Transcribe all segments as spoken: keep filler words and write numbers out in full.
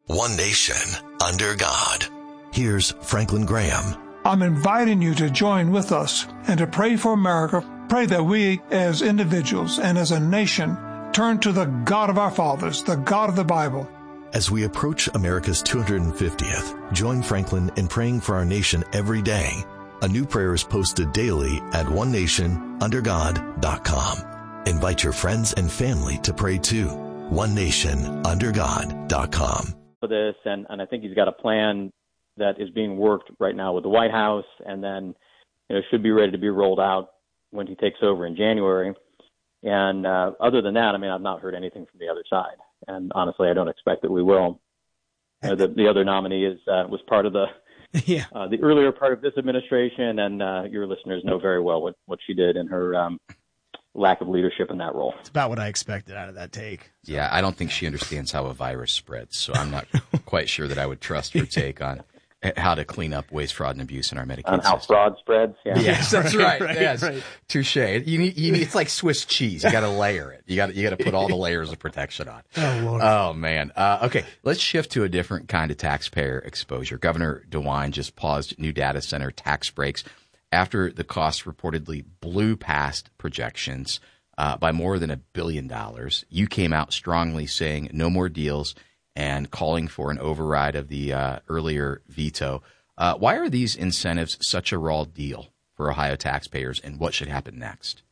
One nation under God. Here's Franklin Graham. I'm inviting you to join with us and to pray for America. Pray that we as individuals and as a nation turn to the God of our fathers, the God of the Bible. As we approach America's two hundred fiftieth, join Franklin in praying for our nation every day. A new prayer is posted daily at one nation under god dot com. Invite your friends and family to pray too. one nation under god dot com. For this, and, and I think he's got a plan that is being worked right now with the White House, and then you know should be ready to be rolled out when he takes over in January. And uh, other than that, I mean, I've not heard anything from the other side, and honestly, I don't expect that we will. You know, the, the other nominee is uh, was part of the yeah uh, the earlier part of this administration, and uh, your listeners know very well what, what she did in her um, lack of leadership in that role. It's about what I expected out of that take. So. Yeah, I don't think she understands how a virus spreads, so I'm not quite sure that I would trust her take on how to clean up waste, fraud, and abuse in our Medicaid on how system. fraud spreads. Yeah. Yes, that's right. right, yes, right. Touche. You need, you need, it's like Swiss cheese. You got to layer it. You got you got to put all the layers of protection on. Oh Lord. Oh man. Uh, okay, let's shift to a different kind of taxpayer exposure. Governor DeWine just paused new data center tax breaks after the costs reportedly blew past projections uh, by more than a billion dollars. You came out strongly saying no more deals and calling for an override of the uh, earlier veto. Uh, why are these incentives such a raw deal for Ohio taxpayers, and what should happen next?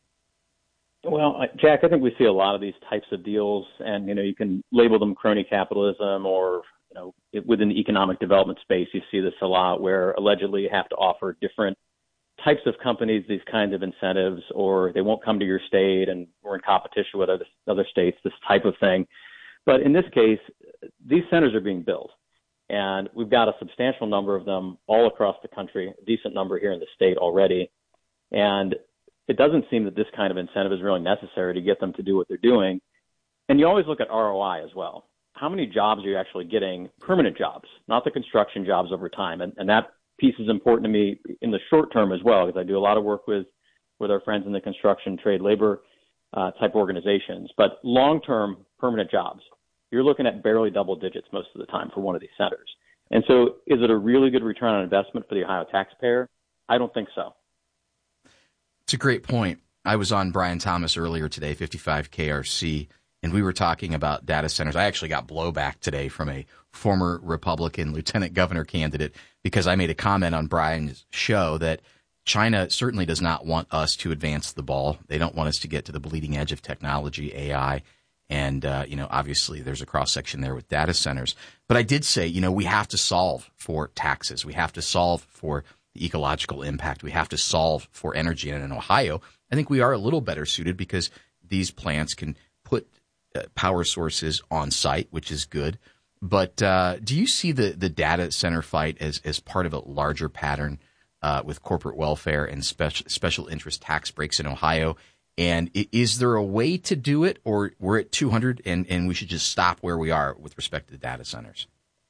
Well, Jack, I think we see a lot of these types of deals, and you know, you can label them crony capitalism, or you know, it, within the economic development space, you see this a lot, where allegedly you have to offer different types of companies these kinds of incentives, or they won't come to your state, and we're in competition with other other states, this type of thing. But in this case, these centers are being built, and we've got a substantial number of them all across the country, a decent number here in the state already. And it doesn't seem that this kind of incentive is really necessary to get them to do what they're doing. And you always look at R O I as well. How many jobs are you actually getting, permanent jobs, not the construction jobs over time? And, and that piece is important to me in the short term as well, because I do a lot of work with, with our friends in the construction, trade, labor uh, type organizations. But long-term permanent jobs, you're looking at barely double digits most of the time for one of these centers. And so is it a really good return on investment for the Ohio taxpayer? I don't think so. It's a great point. I was on Brian Thomas earlier today, fifty-five K R C, and we were talking about data centers. I actually got blowback today from a former Republican lieutenant governor candidate because I made a comment on Brian's show that China certainly does not want us to advance the ball. They don't want us to get to the bleeding edge of technology, A I. And, uh, you know, obviously there's a cross-section there with data centers. But I did say, you know, we have to solve for taxes. We have to solve for the ecological impact. We have to solve for energy. And in Ohio, I think we are a little better suited because these plants can put uh, power sources on site, which is good. But uh, do you see the, the data center fight as, as part of a larger pattern uh, with corporate welfare and special, special interest tax breaks in Ohio? And is there a way to do it, or we're at two hundred and, and we should just stop where we are with respect to the data centers?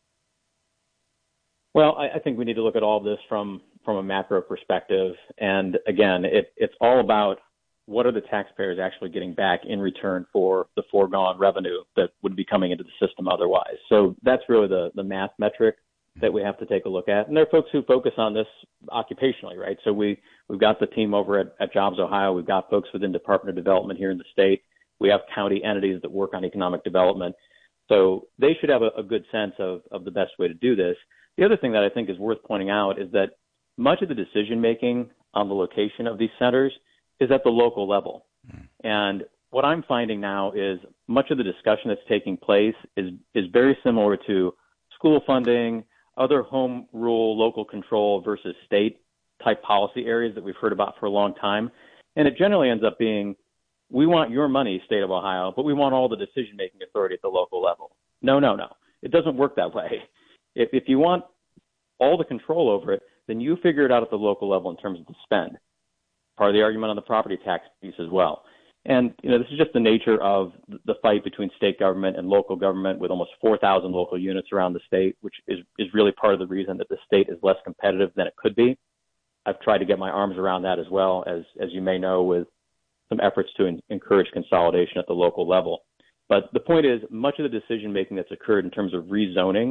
Well, I, I think we need to look at all of this from, from a macro perspective. And again, it, it's all about what are the taxpayers actually getting back in return for the foregone revenue that would be coming into the system otherwise. So that's really the, the math metric that we have to take a look at. And there are folks who focus on this occupationally, right? So we, we've got the team over at, at Jobs Ohio. We've got folks within Department of Development here in the state. We have county entities that work on economic development. So they should have a, a good sense of, of the best way to do this. The other thing that I think is worth pointing out is that much of the decision-making on the location of these centers is at the local level. Mm. And what I'm finding now is much of the discussion that's taking place is, is very similar to school funding, other home rule, local control versus state type policy areas that we've heard about for a long time. And it generally ends up being, we want your money, state of Ohio, but we want all the decision-making authority at the local level. No, no, no. It doesn't work that way. If, if you want all the control over it, then you figure it out at the local level in terms of the spend. Part of the argument on the property tax piece as well. And, you know, this is just the nature of the fight between state government and local government with almost four thousand local units around the state, which is, is really part of the reason that the state is less competitive than it could be. I've tried to get my arms around that as well, as, as you may know, with some efforts to in, encourage consolidation at the local level. But the point is, much of the decision-making that's occurred in terms of rezoning